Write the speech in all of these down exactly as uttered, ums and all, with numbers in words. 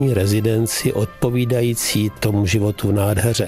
rezidenci odpovídající tomu životu v nádheře.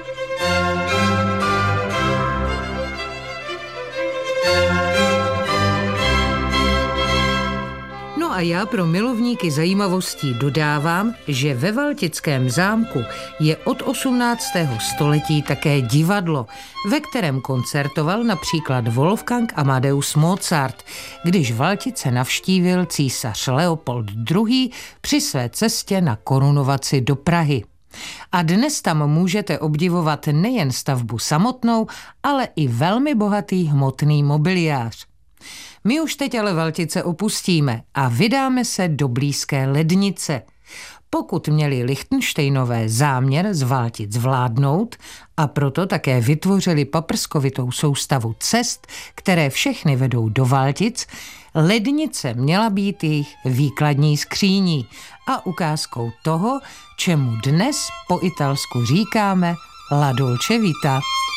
A já pro milovníky zajímavostí dodávám, že ve Valtickém zámku je od osmnáctého století také divadlo, ve kterém koncertoval například Wolfgang Amadeus Mozart, když Valtice navštívil císař Leopold druhý. při své cestě na korunovaci do Prahy. A dnes tam můžete obdivovat nejen stavbu samotnou, ale i velmi bohatý hmotný mobiliář. My už teď ale Valtice opustíme a vydáme se do blízké Lednice. Pokud měli Lichtenštejnové záměr z Valtic zvládnout a proto také vytvořili paprskovitou soustavu cest, které všechny vedou do Valtic, Lednice měla být jejich výkladní skříní a ukázkou toho, čemu dnes po italsku říkáme La Dolce Vita.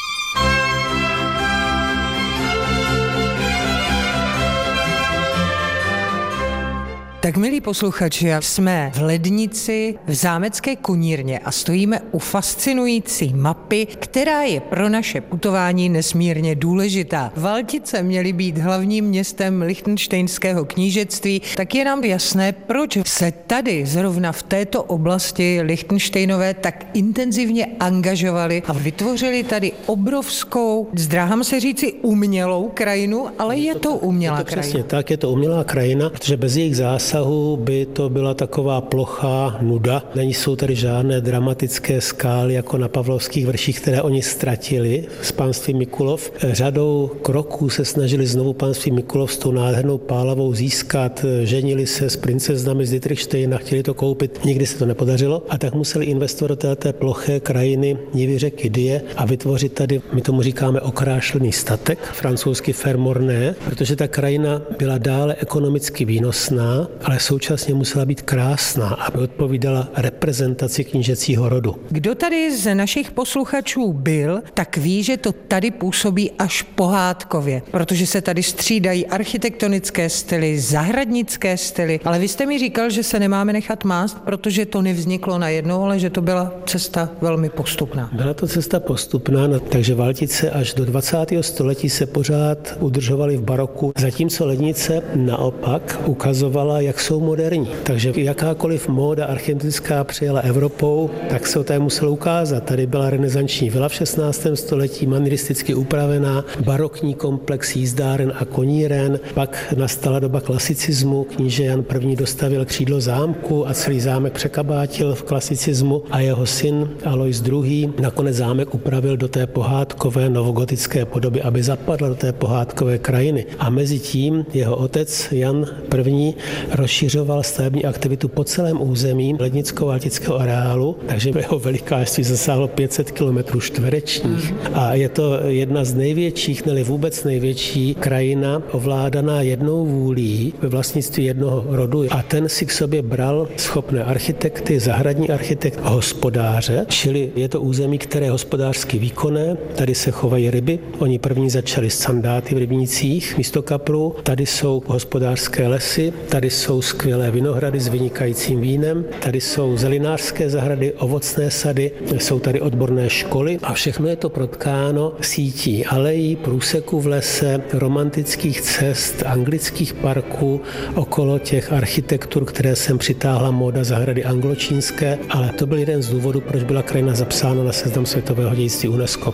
Tak milí posluchači, jsme v Lednici v zámecké konírně a stojíme u fascinující mapy, která je pro naše putování nesmírně důležitá. Valtice měly být hlavním městem Lichtenštejnského knížectví, tak je nám jasné, proč se tady zrovna v této oblasti Lichtenštejnové tak intenzivně angažovali a vytvořili tady obrovskou, zdráhám se říci umělou krajinu, ale je to umělá je to krajina. Přesně tak, je to umělá krajina, protože bez jejich zásahů by to byla taková plochá nuda. Nejsou tady žádné dramatické skály jako na Pavlovských vrších, které oni ztratili z panství Mikulov. Řadou kroků se snažili znovu panství Mikulov s tou nádhernou Pálavou získat. Ženili se s princeznami z Dietrichštejna, chtěli to koupit, nikdy se to nepodařilo a tak museli investovat do té ploché krajiny nivy řeky Dyje a vytvořit tady, my tomu říkáme okrášlený statek, francouzsky fermorné, protože ta krajina byla dále ekonomicky výnosná, ale současně musela být krásná, aby odpovídala reprezentaci knížecího rodu. Kdo tady z našich posluchačů byl, tak ví, že to tady působí až pohádkově, protože se tady střídají architektonické styly, zahradnické styly, ale vy jste mi říkal, že se nemáme nechat mást, protože to nevzniklo najednou, ale že to byla cesta velmi postupná. Byla to cesta postupná, no, takže Valtice až do dvacátého století se pořád udržovaly v baroku, zatímco Lednice naopak ukazovala, jak jsou moderní. Takže jakákoliv móda architektonická přijela Evropou, tak se o té muselo ukázat. Tady byla renesanční vila v šestnáctém století, manieristicky upravená, barokní komplex jízdáren a koníren, pak nastala doba klasicismu, kníže Jan I. dostavil křídlo zámku a celý zámek překabátil v klasicismu a jeho syn Alois druhý. nakonec zámek upravil do té pohádkové novogotické podoby, aby zapadl do té pohádkové krajiny. A mezi tím jeho otec Jan I. rozšiřoval stavební aktivitu po celém území lednicko-valtického areálu, takže jeho velikářství zasáhlo pět set kilometrů čtverečních. A je to jedna z největších, nebo vůbec největší krajina ovládaná jednou vůlí ve vlastnictví jednoho rodu. A ten si k sobě bral schopné architekty, zahradní architekt, hospodáře, čili je to území, které je hospodářsky výkonné. Tady se chovají ryby. Oni první začali s sandáty v rybnících místo kaprů. Tady jsou hospodářské lesy, tady jsou skvělé vinohrady s vynikajícím vínem, tady jsou zelinářské zahrady, ovocné sady, jsou tady odborné školy a všechno je to protkáno sítí alejí, průseků v lese, romantických cest, anglických parků, okolo těch architektur, které sem přitáhla móda zahrady angločínské, ale to byl jeden z důvodů, proč byla krajina zapsána na seznam světového dědictví UNESCO.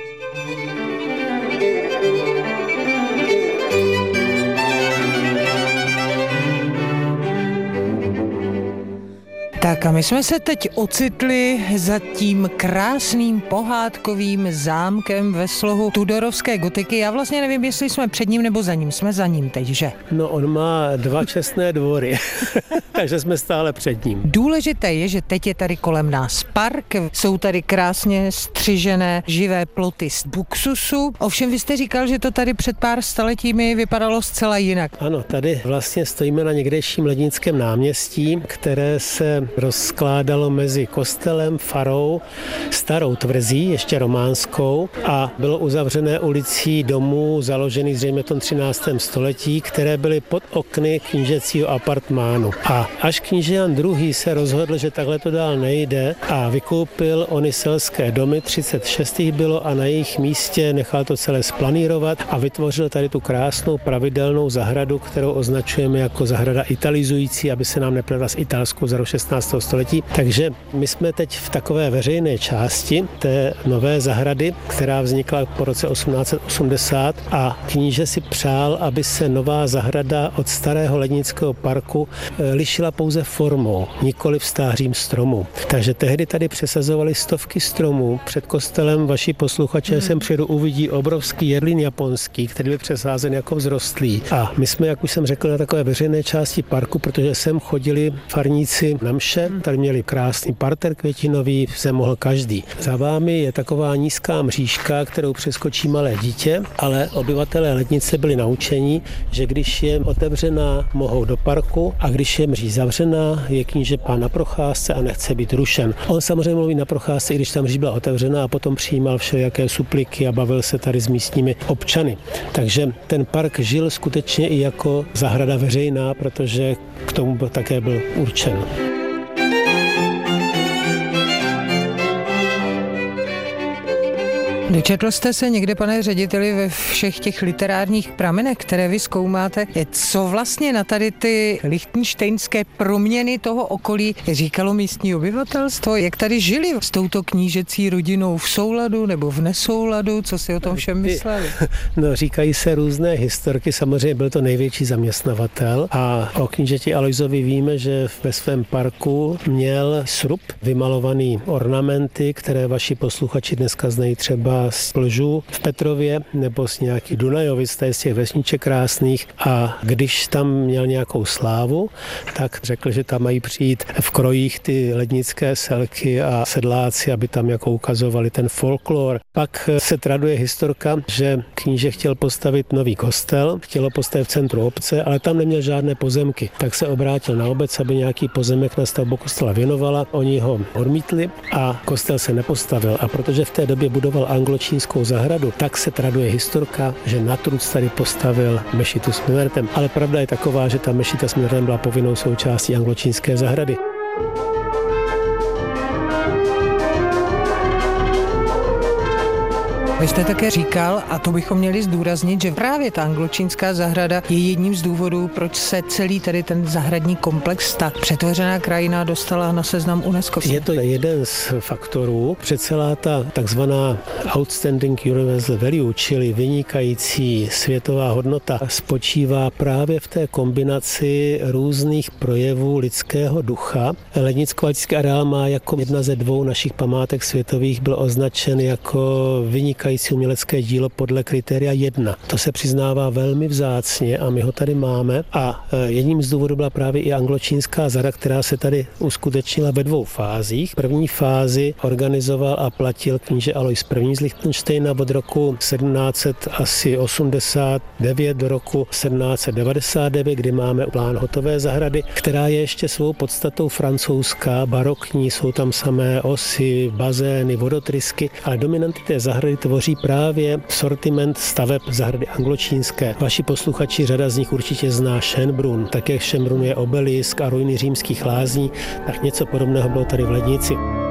Tak a my jsme se teď ocitli za tím krásným pohádkovým zámkem ve slohu tudorovské gotiky. Já vlastně nevím, jestli jsme před ním nebo za ním. Jsme za ním teď, že? No, on má dva čestné dvory, takže jsme stále před ním. Důležité je, že teď je tady kolem nás park, jsou tady krásně střižené živé ploty z buksusu. Ovšem vy jste říkal, že to tady před pár staletími vypadalo zcela jinak. Ano, tady vlastně stojíme na někdejším Lednickém náměstí, které se rozkládalo mezi kostelem, farou, starou tvrzí, ještě románskou, a bylo uzavřené ulicí domů založených zřejmě v tom třináctém století, které byly pod okny knížecího apartmánu. A až kníže Jan druhý. se rozhodl, že takhle to dál nejde a vykoupil ony selské domy, třicet šest jich bylo, a na jejich místě nechal to celé splanírovat a vytvořil tady tu krásnou pravidelnou zahradu, kterou označujeme jako zahrada italizující, aby se nám nepletla s italskou za šestnáctého století. Takže my jsme teď v takové veřejné části té nové zahrady, která vznikla po roce osmnáct set osmdesát, a kníže si přál, aby se nová zahrada od starého lednického parku lišila pouze formou, nikoli stářím stromů. Takže tehdy tady přesazovali stovky stromů. Před kostelem vaši posluchače hmm. sem přijedu, uvidí obrovský jedlín japonský, který byl přesázen jako vzrostlý. A my jsme, jak už jsem řekl, na takové veřejné části parku, protože sem chodili farníci na mše, tady měli krásný parter květinový, sem mohl každý. Za vámi je taková nízká mřížka, kterou přeskočí malé dítě, ale obyvatelé Lednice byli naučení, že když je otevřená, mohou do parku, a když je mříž zavřená, je kníže pán na procházce a nechce být rušen. On samozřejmě mluví na procházce, i když ta mříž byla otevřená, a potom přijímal všelijaké supliky a bavil se tady s místními občany. Takže ten park žil skutečně i jako zahrada veřejná, protože k tomu také byl určen. Dočetl jste se někde, pane řediteli, ve všech těch literárních pramenech, které vy zkoumáte, co vlastně na tady ty lichtenštejnské proměny toho okolí říkalo místní obyvatelstvo? Jak tady žili s touto knížecí rodinou, v souladu nebo v nesouladu? Co si o tom všem mysleli? No, říkají se různé historky, samozřejmě byl to největší zaměstnavatel, a o knížeti Alojzovi víme, že ve svém parku měl srub, vymalovaný ornamenty, které vaši posluchači dneska znají třeba z Plžů v Petrově nebo z nějakých Dunajovic, z těch vesniček krásných, a když tam měl nějakou slávu, tak řekl, že tam mají přijít v krojích ty lednické selky a sedláci, aby tam jako ukazovali ten folklor. Pak se traduje historka, že kníže chtěl postavit nový kostel, chtělo postavit v centru obce, ale tam neměl žádné pozemky. Tak se obrátil na obec, aby nějaký pozemek na stavbu kostela věnovala. Oni ho odmítli a kostel se nepostavil. A protože v té době budoval angločínskou zahradu, tak se traduje historka, že na truc tady postavil mešitu s minaretem. Ale pravda je taková, že ta mešita s minaretem byla povinnou součástí angločínské zahrady. Vy jste také říkal, a to bychom měli zdůraznit, že právě ta angločínská zahrada je jedním z důvodů, proč se celý tady ten zahradní komplex, ta přetvořená krajina, dostala na seznam UNESCO. Je to jeden z faktorů. Celá ta takzvaná outstanding universal value, čili vynikající světová hodnota, spočívá právě v té kombinaci různých projevů lidského ducha. Lednicko-valtický areál má jako jedna ze dvou našich památek světových byl označen jako vynikající umělecké dílo podle kritéria jedna. To se přiznává velmi vzácně a my ho tady máme, a jedním z důvodů byla právě i angločínská zahrada, která se tady uskutečnila ve dvou fázích. První fázi organizoval a platil kníže Alojz I. z Lichtenštejna od roku sedmnáct osmdesát devět do roku sedmnáct set devadesát devět, kdy máme plán hotové zahrady, která je ještě svou podstatou francouzská, barokní, jsou tam samé osy, bazény, vodotrysky, ale dominanty té zahrady tvoří právě sortiment staveb zahrady angločínské. Vaši posluchači, řada z nich určitě zná Schönbrunn, tak jak Schönbrunn je obelisk a ruiny římských lázní, tak něco podobného bylo tady v Lednici.